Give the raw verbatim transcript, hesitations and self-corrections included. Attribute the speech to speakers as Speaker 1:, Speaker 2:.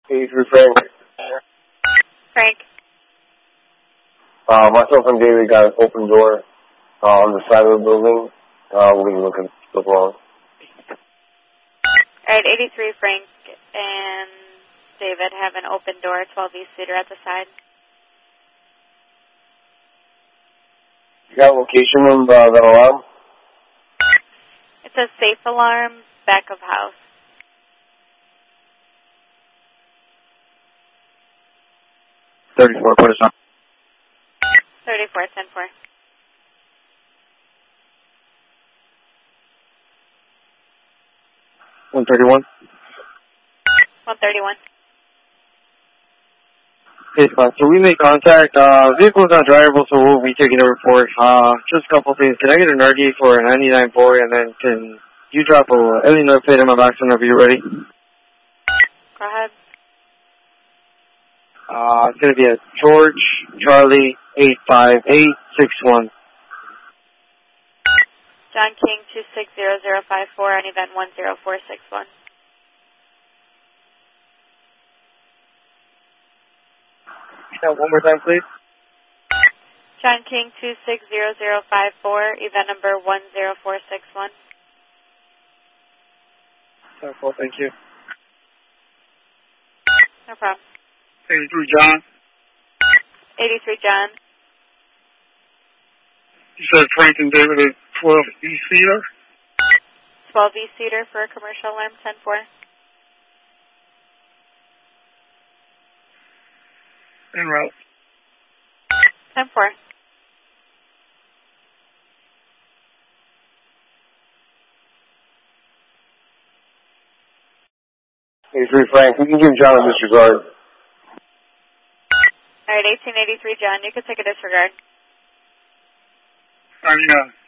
Speaker 1: eighty-three Frank.
Speaker 2: Frank.
Speaker 1: Uh, myself and David got an open door uh, on the side of the building. Uh, we can look and look wrong.
Speaker 2: Alright, eighty-three Frank and David have an open door, twelve East Cedar at the side.
Speaker 1: You got a location of uh, that alarm?
Speaker 2: It's a safe alarm, back of house.
Speaker 1: thirty-four, put us on.
Speaker 2: thirty-four, ten four.
Speaker 1: one thirty-one.
Speaker 2: one thirty-one.
Speaker 1: Hey, Scott, so we made contact. Uh, vehicle's not drivable, so we'll be taking a report. Uh, just a couple things. Can I get an R D for a ninety-nine four, and then can you drop a Illinois plate in my box whenever you're ready?
Speaker 2: Go ahead.
Speaker 1: Uh, it's going to be a George Charlie eight five eight six one.
Speaker 2: John King two six zero zero five four on event one zero four six one.
Speaker 1: One more time, please.
Speaker 2: John King two six zero zero five four, event number one zero four six one.
Speaker 1: Well, thank you.
Speaker 2: No problem.
Speaker 1: eighty-three John.
Speaker 2: eighty-three John.
Speaker 1: You said Frank and David at twelve East Cedar?
Speaker 2: twelve East Cedar for a commercial alarm, ten four.
Speaker 1: En route.
Speaker 2: ten four.
Speaker 1: eighty-three Frank, we can give John a disregard.
Speaker 2: Alright, eighteen eighty-three John, you can take a disregard.
Speaker 1: I mean, uh,